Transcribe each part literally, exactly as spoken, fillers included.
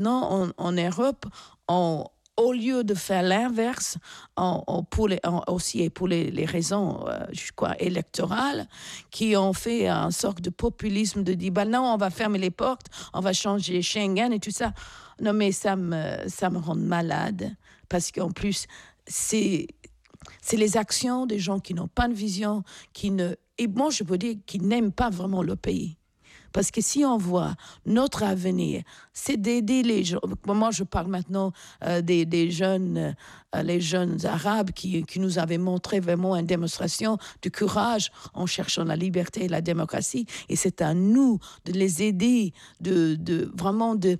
Non, en, en Europe, on, au lieu de faire l'inverse, on, on, pour les, on, aussi et pour les, les raisons, euh, je crois, électorales, qui ont fait une sorte de populisme de dire, bah non, on va fermer les portes, on va changer Schengen et tout ça. Non, mais ça me, ça me rend malade, parce qu'en plus, c'est, c'est les actions des gens qui n'ont pas de vision, qui ne, et moi, je peux dire, qui n'aiment pas vraiment le pays. Parce que si on voit notre avenir, c'est d'aider les gens. Moi, je parle maintenant euh, des, des jeunes, euh, les jeunes arabes qui, qui nous avaient montré vraiment une démonstration de courage en cherchant la liberté et la démocratie. Et c'est à nous de les aider, de, de vraiment de,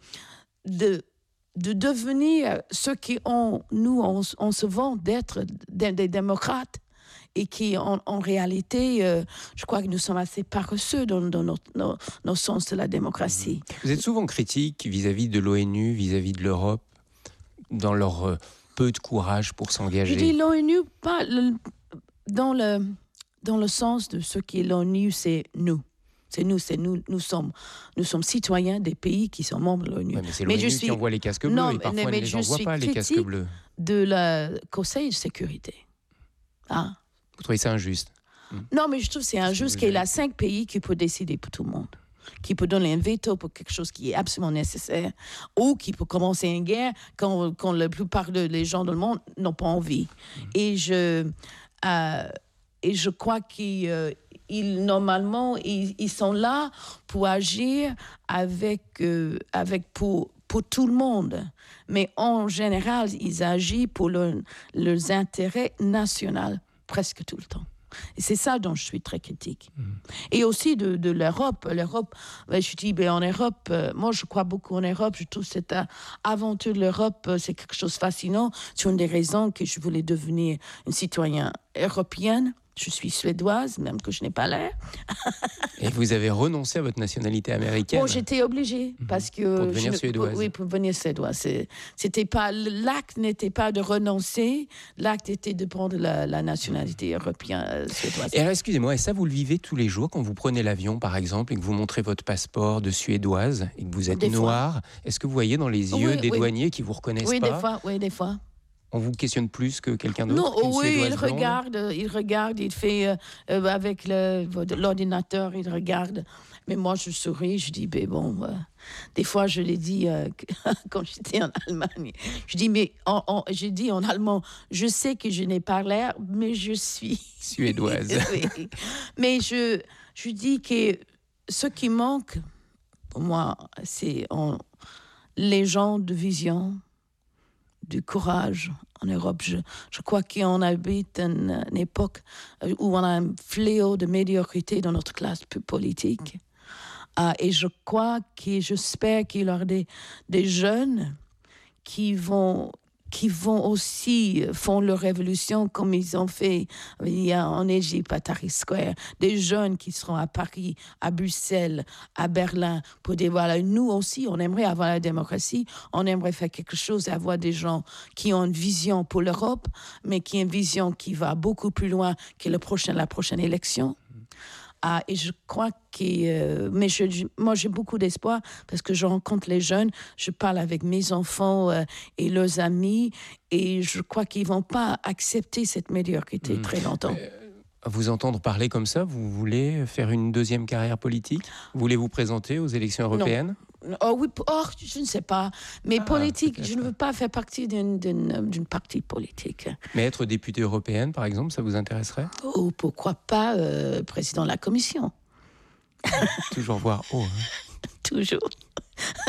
de, de devenir ceux qui ont, nous, on, on se vante d'être des, des démocrates. Et qui, en, en réalité, euh, je crois que nous sommes assez paresseux dans, dans notre, nos, nos sens de la démocratie. Vous êtes souvent critique vis-à-vis de l'ONU, vis-à-vis de l'Europe, dans leur euh, peu de courage pour s'engager. Je dis l'ONU, pas le, dans, le, dans le sens de ce qui est l'ONU, c'est nous. C'est nous, c'est nous, nous sommes, nous sommes citoyens des pays qui sont membres de l'ONU. Ouais, mais c'est l'ONU mais je suis... qui envoie les casques bleus, non, et parfois mais ne les envoie pas, les casques bleus. De la Conseil de sécurité. Ah. Vous trouvez ça injuste? Non, mais je trouve que c'est injuste qu'il y ait cinq pays qui peuvent décider pour tout le monde, qui peut donner un veto pour quelque chose qui est absolument nécessaire, ou qui peut commencer une guerre quand, quand la plupart des gens dans le monde n'ont pas envie. Mmh. Et, je, euh, et je crois qu'ils, euh, ils, normalement, ils, ils sont là pour agir avec, euh, avec pour, pour tout le monde. Mais en général, ils agissent pour le, leurs intérêts nationaux. Presque tout le temps. Et c'est ça dont je suis très critique. Mmh. Et aussi de, de l'Europe. L'Europe, ben, je dis, ben, en Europe, euh, moi je crois beaucoup en Europe. Je trouve que cette euh, aventure de l'Europe, euh, c'est quelque chose de fascinant. C'est une des raisons que je voulais devenir une citoyenne européenne. Je suis suédoise, même que je n'ai pas l'air. Et vous avez renoncé à votre nationalité américaine? Bon, j'étais obligée, mmh. parce que... Pour devenir je, suédoise. Oui, pour devenir suédoise. C'est, c'était pas, l'acte n'était pas de renoncer, l'acte était de prendre la, la nationalité européenne euh, suédoise. Et alors, excusez-moi, et ça, vous le vivez tous les jours quand vous prenez l'avion, par exemple, et que vous montrez votre passeport de suédoise, et que vous êtes noire? Est-ce que vous voyez dans les yeux oui, des oui. douaniers qui vous reconnaissent oui, pas? Des fois, oui, des fois. On vous questionne plus que quelqu'un d'autre? Non, oui, il blonde? regarde, il regarde, il fait euh, euh, avec le, l'ordinateur, il regarde. Mais moi, je souris, je dis, ben bon, euh, des fois, je l'ai dit euh, quand j'étais en Allemagne. Je dis, mais en, en, j'ai dit en allemand, je sais que je n'ai pas l'air, mais je suis suédoise. Oui. Mais je, je dis que ce qui manque, pour moi, c'est en, les gens de vision, du courage en Europe. Je, je crois qu'on habite une, une époque où on a un fléau de médiocrité dans notre classe politique. Uh, et je crois que j'espère qu'il y aura des, des jeunes qui vont, qui vont aussi faire leur révolution comme ils ont fait il y a en Égypte, à Tahrir Square. Des jeunes qui seront à Paris, à Bruxelles, à Berlin, pour dire, voilà, nous aussi, on aimerait avoir la démocratie, on aimerait faire quelque chose, avoir des gens qui ont une vision pour l'Europe, mais qui ont une vision qui va beaucoup plus loin que le prochain, la prochaine élection. Ah, et je crois que... Euh, mais je, je, moi, j'ai beaucoup d'espoir parce que je rencontre les jeunes, je parle avec mes enfants euh, et leurs amis, et je crois qu'ils ne vont pas accepter cette médiocrité mmh. très longtemps. Euh, vous entendre parler comme ça, vous voulez faire une deuxième carrière politique? Vous voulez vous présenter aux élections européennes? Non. Oh oui, oh, je ne sais pas. Mais ah, politique, peut-être. Je ne veux pas faire partie d'une, d'une, d'une partie politique. Mais être députée européenne, par exemple, ça vous intéresserait? Oh, pourquoi pas euh, président de la Commission? Toujours voir haut. Hein. Toujours.